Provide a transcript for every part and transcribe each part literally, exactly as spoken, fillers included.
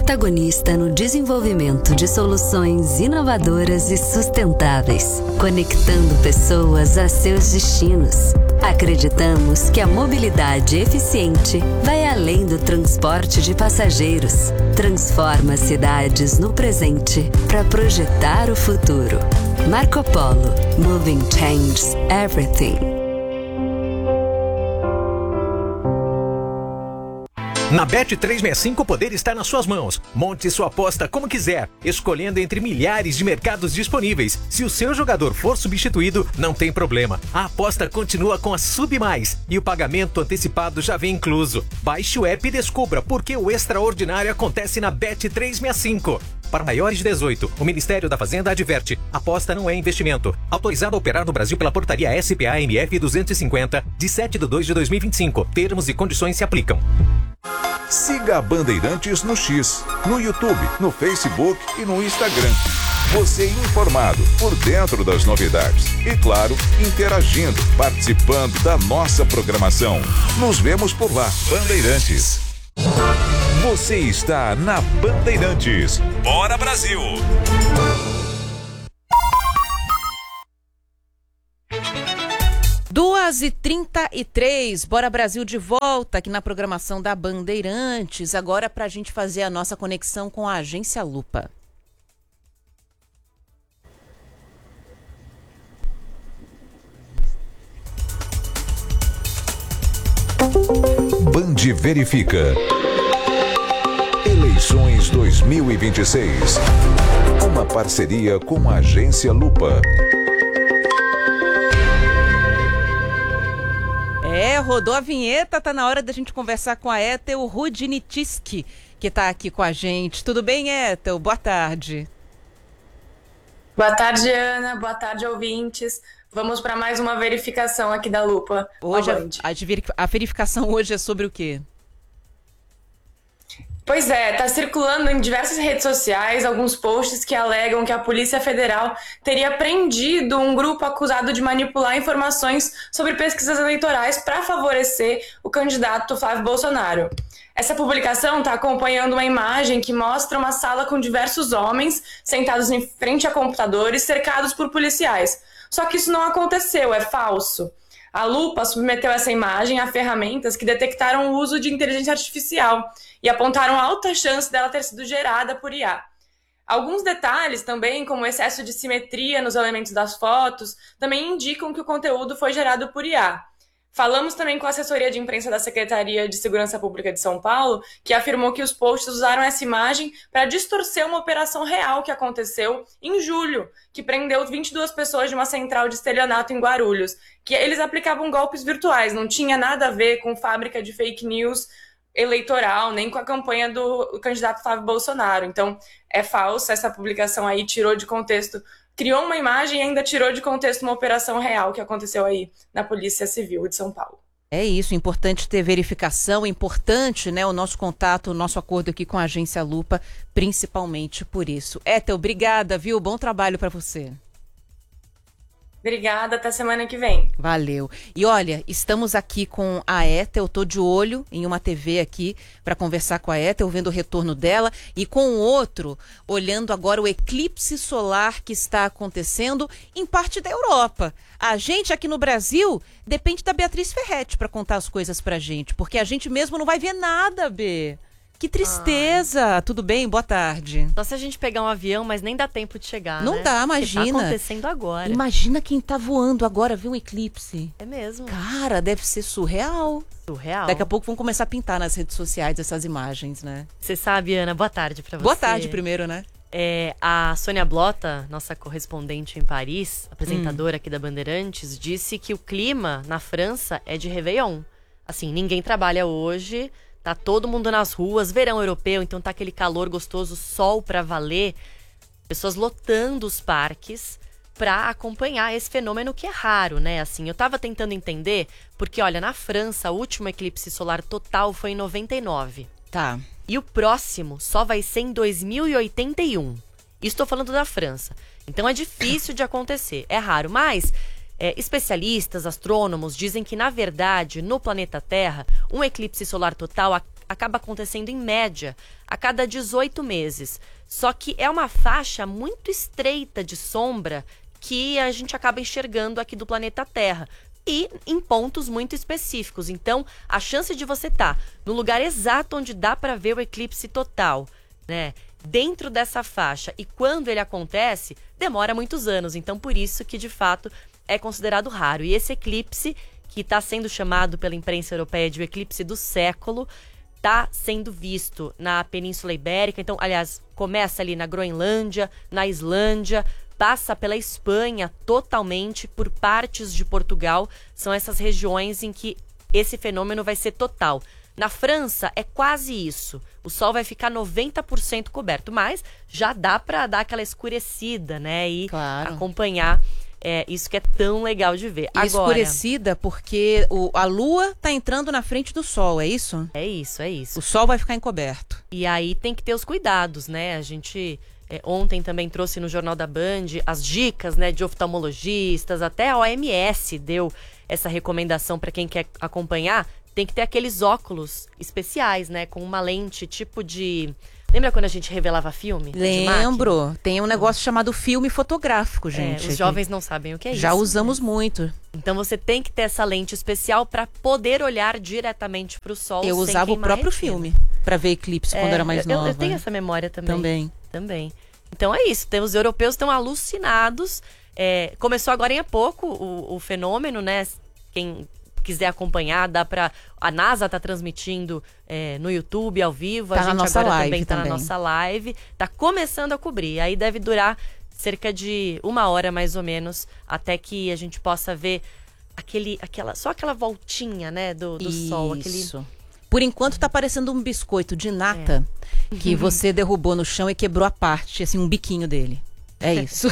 protagonista no desenvolvimento de soluções inovadoras e sustentáveis, conectando pessoas a seus destinos. Acreditamos que a mobilidade eficiente vai além do transporte de passageiros. Transforma cidades no presente para projetar o futuro. Marco Polo. Moving changes everything. Na Bet trezentos e sessenta e cinco o poder está nas suas mãos. Monte sua aposta como quiser, escolhendo entre milhares de mercados disponíveis. Se o seu jogador for substituído, não tem problema. A aposta continua com a Sub Mais e o pagamento antecipado já vem incluso. Baixe o app e descubra por que o extraordinário acontece na Bet trezentos e sessenta e cinco. Para maiores de dezoito, o Ministério da Fazenda adverte: aposta não é investimento. Autorizado a operar no Brasil pela portaria S P A M F duzentos e cinquenta, de sete de dois de dois mil e vinte e cinco. Termos e condições se aplicam. Siga a Bandeirantes no X, no YouTube, no Facebook e no Instagram. Você informado, por dentro das novidades. E claro, interagindo, participando da nossa programação. Nos vemos por lá. Bandeirantes. Você está na Bandeirantes. Bora, Brasil! duas e trinta e três, Bora Brasil de volta aqui na programação da Bandeirantes, agora para a gente fazer a nossa conexão com a Agência Lupa. Band verifica. Eleições dois mil e vinte e seis. Uma parceria com a Agência Lupa. É, rodou a vinheta, tá na hora da gente conversar com a Ethel Rudnitsky, que tá aqui com a gente. Tudo bem, Ethel? Boa tarde. Boa tarde, Ana. Boa tarde, ouvintes. Vamos para mais uma verificação aqui da Lupa. Hoje a, a, a verificação hoje é sobre o quê? Pois é, tá circulando em diversas redes sociais alguns posts que alegam que a Polícia Federal teria prendido um grupo acusado de manipular informações sobre pesquisas eleitorais para favorecer o candidato Flávio Bolsonaro. Essa publicação está acompanhando uma imagem que mostra uma sala com diversos homens sentados em frente a computadores cercados por policiais. Só que isso não aconteceu, é falso. A Lupa submeteu essa imagem a ferramentas que detectaram o uso de inteligência artificial e apontaram alta chance dela ter sido gerada por I A. Alguns detalhes também, como o excesso de simetria nos elementos das fotos, também indicam que o conteúdo foi gerado por I A. Falamos também com a assessoria de imprensa da Secretaria de Segurança Pública de São Paulo, que afirmou que os posts usaram essa imagem para distorcer uma operação real que aconteceu em julho, que prendeu vinte e duas pessoas de uma central de estelionato em Guarulhos, que eles aplicavam golpes virtuais, não tinha nada a ver com fábrica de fake news eleitoral, nem com a campanha do candidato Flávio Bolsonaro. Então, é falsa, essa publicação aí tirou de contexto, criou uma imagem e ainda tirou de contexto uma operação real que aconteceu aí na Polícia Civil de São Paulo. É isso, importante ter verificação, importante, né, o nosso contato, o nosso acordo aqui com a Agência Lupa, principalmente por isso. Ethel, obrigada, viu? Bom trabalho para você. Obrigada, até semana que vem. Valeu. E olha, estamos aqui com a Ethel, eu tô de olho em uma T V aqui para conversar com a Ethel, vendo o retorno dela, e com o outro, olhando agora o eclipse solar que está acontecendo em parte da Europa. A gente aqui no Brasil depende da Beatriz Ferretti para contar as coisas pra gente, porque a gente mesmo não vai ver nada, Bê. Que tristeza! Ai. Tudo bem? Boa tarde. Só se a gente pegar um avião, mas nem dá tempo de chegar, Não né? dá, imagina. Tá acontecendo agora. Imagina quem tá voando agora, ver um eclipse. É mesmo. Cara, deve ser surreal. Surreal. Daqui a pouco vão começar a pintar nas redes sociais essas imagens, né? Você sabe, Ana, boa tarde pra você. Boa tarde primeiro, né? É, a Sônia Blota, nossa correspondente em Paris, apresentadora hum. aqui da Bandeirantes, disse que o clima na França é de Réveillon. Assim, ninguém trabalha hoje... Tá todo mundo nas ruas, verão europeu, então tá aquele calor gostoso, sol pra valer. Pessoas lotando os parques pra acompanhar esse fenômeno que é raro, né? Assim, eu tava tentando entender, porque olha, na França, o último eclipse solar total foi em noventa e nove. Tá. E o próximo só vai ser em dois mil e oitenta e um. Estou falando da França. Então é difícil de acontecer, é raro, mas... É, especialistas, astrônomos, dizem que, na verdade, no planeta Terra, um eclipse solar total a, acaba acontecendo em média a cada dezoito meses. Só que é uma faixa muito estreita de sombra que a gente acaba enxergando aqui do planeta Terra. E em pontos muito específicos. Então, a chance de você estar no lugar exato onde dá para ver o eclipse total, né, dentro dessa faixa, e quando ele acontece, demora muitos anos. Então, por isso que, de fato, é considerado raro. E esse eclipse, que está sendo chamado pela imprensa europeia de o eclipse do século, está sendo visto na Península Ibérica. Então, aliás, começa ali na Groenlândia, na Islândia, passa pela Espanha totalmente, por partes de Portugal. São essas regiões em que esse fenômeno vai ser total. Na França é quase isso. O sol vai ficar noventa por cento coberto, mas já dá para dar aquela escurecida, né? E claro. acompanhar é, isso que é tão legal de ver. E Agora, escurecida porque o, a lua está entrando na frente do sol, é isso? É isso, é isso. O sol vai ficar encoberto. E aí tem que ter os cuidados, né? A gente... É, ontem também trouxe no Jornal da Band as dicas, né, de oftalmologistas, até a O M S deu essa recomendação para quem quer acompanhar. Tem que ter aqueles óculos especiais, né, com uma lente tipo de... Lembra quando a gente revelava filme? Lembro. Tem um negócio chamado filme fotográfico, gente. É, os jovens não sabem o que é Já isso. Já usamos né? muito. Então você tem que ter essa lente especial para poder olhar diretamente para o sol. Eu sem usava o próprio retina. filme para ver eclipse é, quando era mais eu, nova. Eu tenho essa memória também. Também. Também. Então é isso. Tem, os europeus estão alucinados. É, começou agora em pouco o, o fenômeno, né? Quem quiser acompanhar, dá para a NASA tá transmitindo é, no YouTube ao vivo. Tá a gente na nossa agora live também está na nossa live. Tá começando a cobrir. Aí deve durar cerca de uma hora mais ou menos até que a gente possa ver aquele, aquela, só aquela voltinha, né, do, do sol. Aquele... Por enquanto tá parecendo um biscoito de nata é. que você derrubou no chão e quebrou a parte, assim, um biquinho dele. É isso.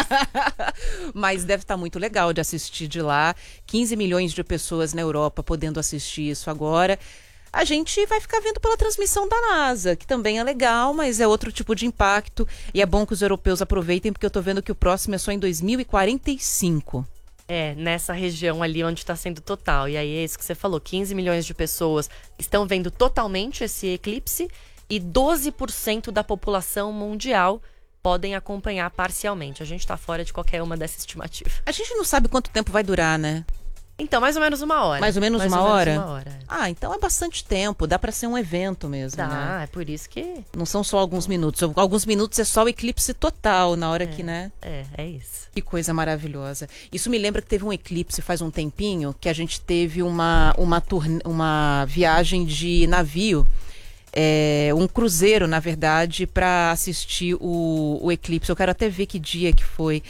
Mas deve estar muito legal de assistir de lá. quinze milhões de pessoas na Europa podendo assistir isso agora. A gente vai ficar vendo pela transmissão da NASA, que também é legal, mas é outro tipo de impacto. E é bom que os europeus aproveitem, porque eu tô vendo que o próximo é só em dois mil e quarenta e cinco. É, nessa região ali onde está sendo total. E aí é isso que você falou, quinze milhões de pessoas estão vendo totalmente esse eclipse e doze por cento da população mundial podem acompanhar parcialmente. A gente está fora de qualquer uma dessa estimativa. A gente não sabe quanto tempo vai durar, né? Então, mais ou menos uma hora. Mais ou menos, mais uma, ou hora? menos uma hora? Ah, então é bastante tempo. Dá para ser um evento mesmo, Dá, né? é por isso que... Não são só alguns minutos. Alguns minutos é só o eclipse total, na hora é, que, né? É, é isso. Que coisa maravilhosa. Isso me lembra que teve um eclipse faz um tempinho, que a gente teve uma, uma, turne... uma viagem de navio, é, um cruzeiro, na verdade, para assistir o, o eclipse. Eu quero até ver que dia que foi.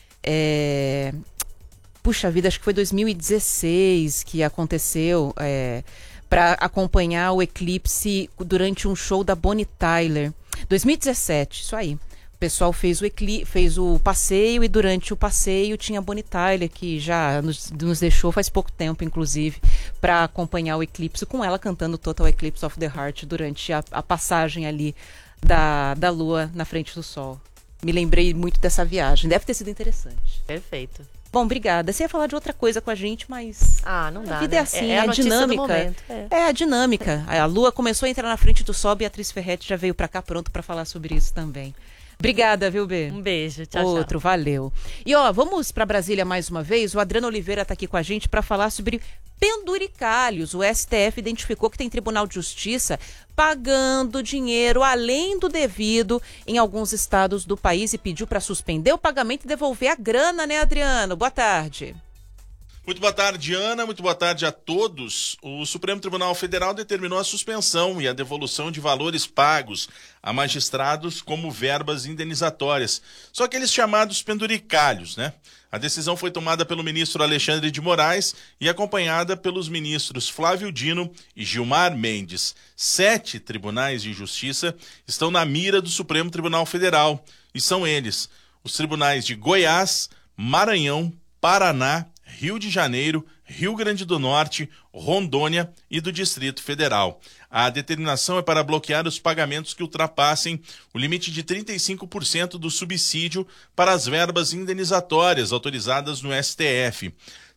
É... Puxa vida, acho que foi dois mil e dezesseis que aconteceu, é, para acompanhar o eclipse durante um show da Bonnie Tyler. dois mil e dezessete, isso aí. O pessoal fez o, ecli fez o passeio e durante o passeio tinha a Bonnie Tyler, que já nos, nos deixou faz pouco tempo, inclusive, para acompanhar o eclipse, com ela cantando Total Eclipse of the Heart durante a, a passagem ali da, da lua na frente do sol. Me lembrei muito dessa viagem, deve ter sido interessante. Perfeito. Bom, obrigada. Você ia falar de outra coisa com a gente, mas... Ah, não dá, A vida né? é assim, é, é, é a, a dinâmica. Do momento, é. é a dinâmica. A lua começou a entrar na frente do sol e a Beatriz Ferretti já veio pra cá pronto pra falar sobre isso também. Obrigada, viu, B? Um beijo, tchau, Outro, tchau. valeu. E ó, vamos para Brasília mais uma vez. O Adriano Oliveira está aqui com a gente para falar sobre penduricalhos. O S T F identificou que tem Tribunal de Justiça pagando dinheiro além do devido em alguns estados do país e pediu para suspender o pagamento e devolver a grana, né, Adriano? Boa tarde. Muito boa tarde, Ana. Muito boa tarde a todos. O Supremo Tribunal Federal determinou a suspensão e a devolução de valores pagos a magistrados como verbas indenizatórias. Só aqueles chamados penduricalhos, né? A decisão foi tomada pelo ministro Alexandre de Moraes e acompanhada pelos ministros Flávio Dino e Gilmar Mendes. Sete tribunais de justiça estão na mira do Supremo Tribunal Federal. E são eles: os tribunais de Goiás, Maranhão, Paraná, Rio de Janeiro, Rio Grande do Norte, Rondônia e do Distrito Federal. A determinação é para bloquear os pagamentos que ultrapassem o limite de trinta e cinco por cento do subsídio para as verbas indenizatórias autorizadas no S T F.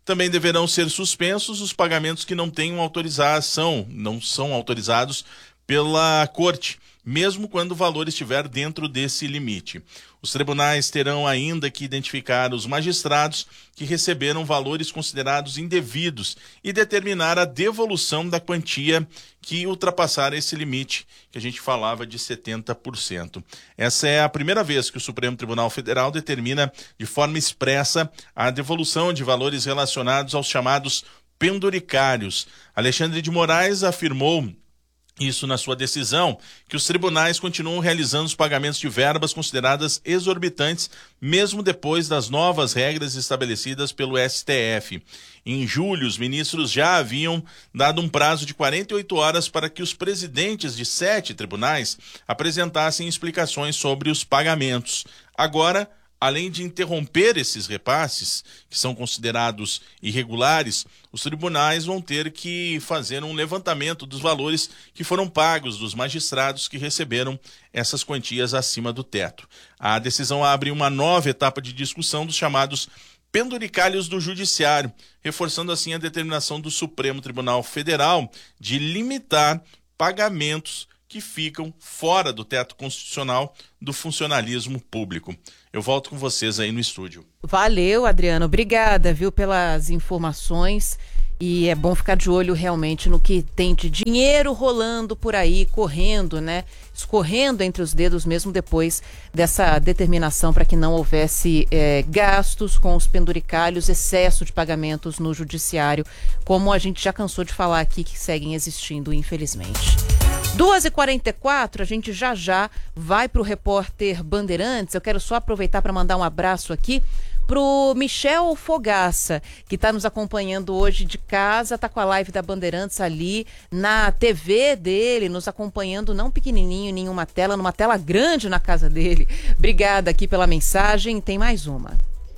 Também deverão ser suspensos os pagamentos que não tenham autorização, não são autorizados pela Corte, mesmo quando o valor estiver dentro desse limite. Os tribunais terão ainda que identificar os magistrados que receberam valores considerados indevidos e determinar a devolução da quantia que ultrapassar esse limite, que a gente falava de setenta por cento. Essa é a primeira vez que o Supremo Tribunal Federal determina de forma expressa a devolução de valores relacionados aos chamados penduricários. Alexandre de Moraes afirmou isso na sua decisão, que os tribunais continuam realizando os pagamentos de verbas consideradas exorbitantes, mesmo depois das novas regras estabelecidas pelo S T F. Em julho, os ministros já haviam dado um prazo de quarenta e oito horas para que os presidentes de sete tribunais apresentassem explicações sobre os pagamentos. Agora, além de interromper esses repasses, que são considerados irregulares, os tribunais vão ter que fazer um levantamento dos valores que foram pagos dos magistrados que receberam essas quantias acima do teto. A decisão abre uma nova etapa de discussão dos chamados penduricalhos do Judiciário, reforçando assim a determinação do Supremo Tribunal Federal de limitar pagamentos que ficam fora do teto constitucional do funcionalismo público. Eu volto com vocês aí no estúdio. Valeu, Adriano. Obrigada, viu, pelas informações. E é bom ficar de olho realmente no que tem de dinheiro rolando por aí, correndo, né? Escorrendo entre os dedos mesmo depois dessa determinação para que não houvesse é, gastos com os penduricalhos, excesso de pagamentos no judiciário, como a gente já cansou de falar aqui, que seguem existindo, infelizmente. duas e quarenta e quatro, a gente já já vai para o repórter Bandeirantes. Eu quero só aproveitar para mandar um abraço aqui pro Michel Fogaça, que está nos acompanhando hoje de casa, está com a live da Bandeirantes ali na T V dele, nos acompanhando, não pequenininho, em nenhuma tela, numa tela grande na casa dele. Obrigada aqui pela mensagem. Tem mais uma.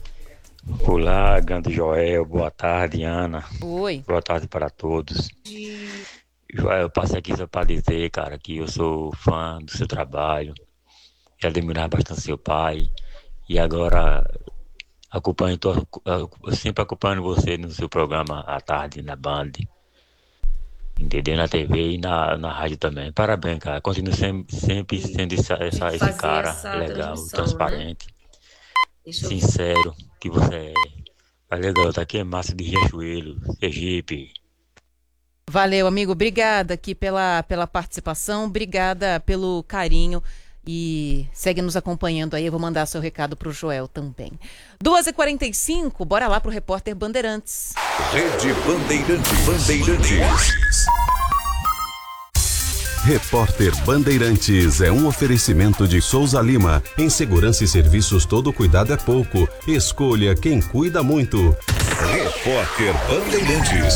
Olá, grande Joel, boa tarde, Ana. Oi. Boa tarde para todos. Joel, eu passei aqui só para dizer, cara, que eu sou fã do seu trabalho, e admirava bastante seu pai, e agora acompanho, tô, sempre acompanhando você no seu programa à tarde, na Band, entendeu? Na T V e na, na rádio também. Parabéns, cara, continue sempre, sempre sendo essa, essa, esse cara legal, transparente, né? Sincero, que você é. Valeu, garota, aqui é Márcio de Riachuelo, Sergipe. Valeu, amigo. Obrigada aqui pela, pela participação, obrigada pelo carinho e segue nos acompanhando aí. Eu vou mandar seu recado pro Joel também. duas e quarenta e cinco, bora lá pro repórter Bandeirantes. Rede Bandeirantes. Bandeirantes. Repórter Bandeirantes é um oferecimento de Souza Lima. Em segurança e serviços, todo cuidado é pouco. Escolha quem cuida muito. Repórter Bandeirantes.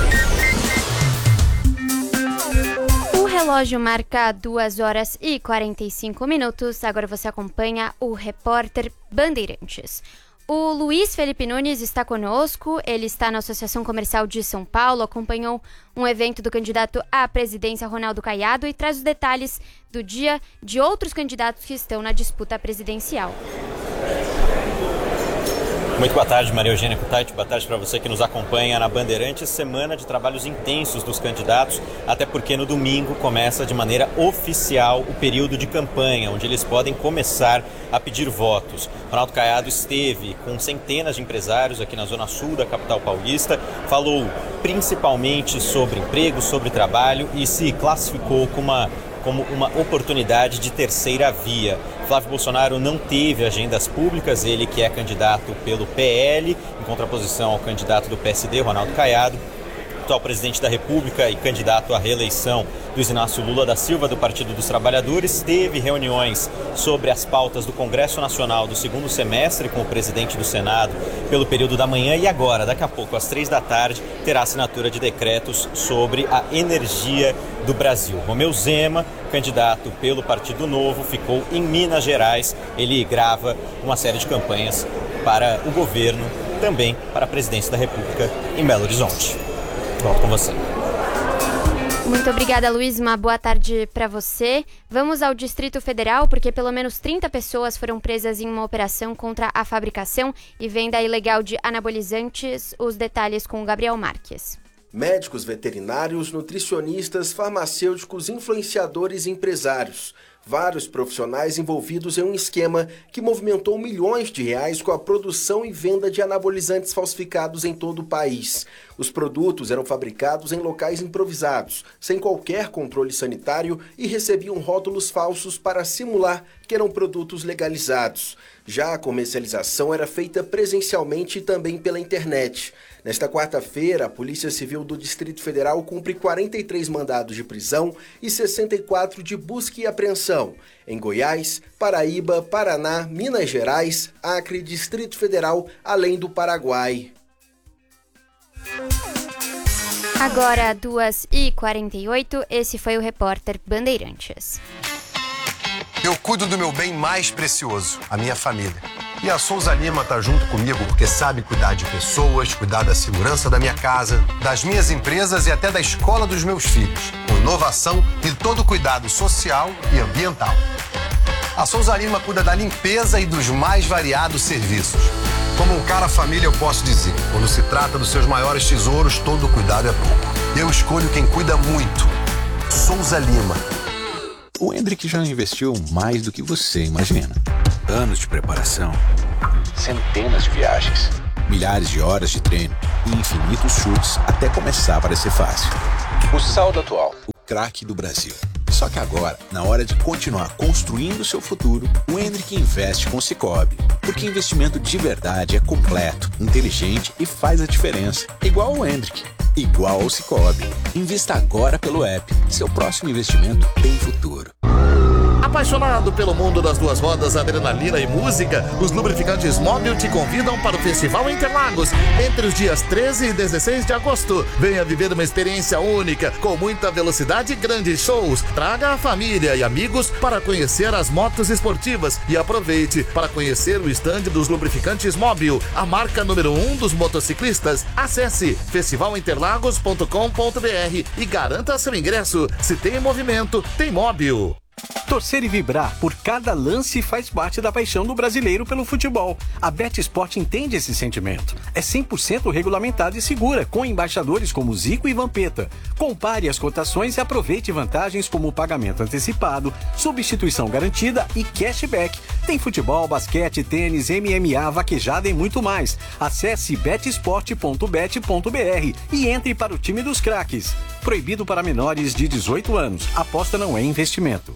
O relógio marca duas horas e quarenta e cinco minutos. Agora você acompanha o repórter Bandeirantes. O Luiz Felipe Nunes está conosco, ele está na Associação Comercial de São Paulo, acompanhou um evento do candidato à presidência Ronaldo Caiado e traz os detalhes do dia de outros candidatos que estão na disputa presidencial. Muito boa tarde, Maria Eugênia Kutaiti. Boa tarde para você que nos acompanha na Bandeirantes. Semana de trabalhos intensos dos candidatos, até porque no domingo começa de maneira oficial o período de campanha, onde eles podem começar a pedir votos. Ronaldo Caiado esteve com centenas de empresários aqui na Zona Sul da capital paulista, falou principalmente sobre emprego, sobre trabalho e se classificou como uma como uma oportunidade de terceira via. Flávio Bolsonaro não teve agendas públicas, ele que é candidato pelo P L, em contraposição ao candidato do P S D, Ronaldo Caiado, atual presidente da República e candidato à reeleição, Luiz Inácio Lula da Silva, do Partido dos Trabalhadores, teve reuniões sobre as pautas do Congresso Nacional do segundo semestre com o presidente do Senado pelo período da manhã e agora, daqui a pouco, às três da tarde, terá assinatura de decretos sobre a energia do Brasil. Romeu Zema, candidato pelo Partido Novo, ficou em Minas Gerais. Ele grava uma série de campanhas para o governo, também para a presidência da República em Belo Horizonte. Volto com você. Muito obrigada, Luiz. Uma boa tarde para você. Vamos ao Distrito Federal, porque pelo menos trinta pessoas foram presas em uma operação contra a fabricação e venda ilegal de anabolizantes. Os detalhes com o Gabriel Marques. Médicos veterinários, nutricionistas, farmacêuticos, influenciadores e empresários. Vários profissionais envolvidos em um esquema que movimentou milhões de reais com a produção e venda de anabolizantes falsificados em todo o país. Os produtos eram fabricados em locais improvisados, sem qualquer controle sanitário e recebiam rótulos falsos para simular que eram produtos legalizados. Já a comercialização era feita presencialmente e também pela internet. Nesta quarta-feira, a Polícia Civil do Distrito Federal cumpre quarenta e três mandados de prisão e sessenta e quatro de busca e apreensão em Goiás, Paraíba, Paraná, Minas Gerais, Acre, Distrito Federal, além do Paraguai. Agora, duas e quarenta e oito, esse foi o Repórter Bandeirantes. Eu cuido do meu bem mais precioso, a minha família. E a Souza Lima tá junto comigo porque sabe cuidar de pessoas, cuidar da segurança da minha casa, das minhas empresas e até da escola dos meus filhos, com inovação e todo cuidado social e ambiental. A Souza Lima cuida da limpeza e dos mais variados serviços. Como um cara família, eu posso dizer, quando se trata dos seus maiores tesouros, todo cuidado é pouco. Eu escolho quem cuida muito. Souza Lima. O Hendrick já investiu mais do que você imagina. Anos de preparação, centenas de viagens, milhares de horas de treino e infinitos chutes até começar a parecer fácil. O saldo atual, o craque do Brasil. Só que agora, na hora de continuar construindo seu futuro, o Hendrick investe com o Sicoob. Porque investimento de verdade é completo, inteligente e faz a diferença. Igual o Hendrick, igual ao Sicoob. Invista agora pelo app. Seu próximo investimento tem futuro. Apaixonado pelo mundo das duas rodas, adrenalina e música, os lubrificantes Mobil te convidam para o Festival Interlagos entre os dias treze e dezesseis de agosto. Venha viver uma experiência única, com muita velocidade e grandes shows. Traga a família e amigos para conhecer as motos esportivas e aproveite para conhecer o estande dos lubrificantes Mobil, a marca número um dos motociclistas. Acesse festival interlagos ponto com ponto br e garanta seu ingresso. Se tem movimento, tem Mobil. Torcer e vibrar por cada lance faz parte da paixão do brasileiro pelo futebol. A BetSport entende esse sentimento. É cem por cento regulamentada e segura, com embaixadores como Zico e Vampeta. Compare as cotações e aproveite vantagens como pagamento antecipado, substituição garantida e cashback. Tem futebol, basquete, tênis, M M A, vaquejada e muito mais. Acesse bet sport ponto bet ponto br e entre para o time dos craques. Proibido para menores de dezoito anos. Aposta não é investimento.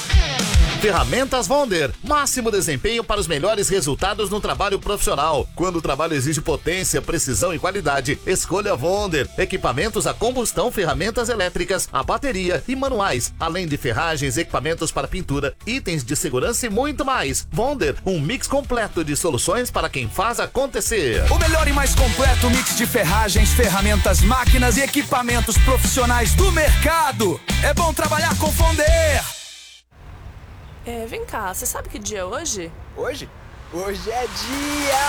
Ferramentas Wonder, máximo desempenho para os melhores resultados no trabalho profissional. Quando o trabalho exige potência, precisão e qualidade, escolha Wonder. Equipamentos a combustão, ferramentas elétricas, a bateria e manuais, além de ferragens, equipamentos para pintura, itens de segurança e muito mais. Wonder, um mix completo de soluções para quem faz acontecer. O melhor e mais completo mix de ferragens, ferramentas, máquinas e equipamentos profissionais do mercado. É bom trabalhar com Wonder. É, vem cá, você sabe que dia é hoje? Hoje? Hoje é dia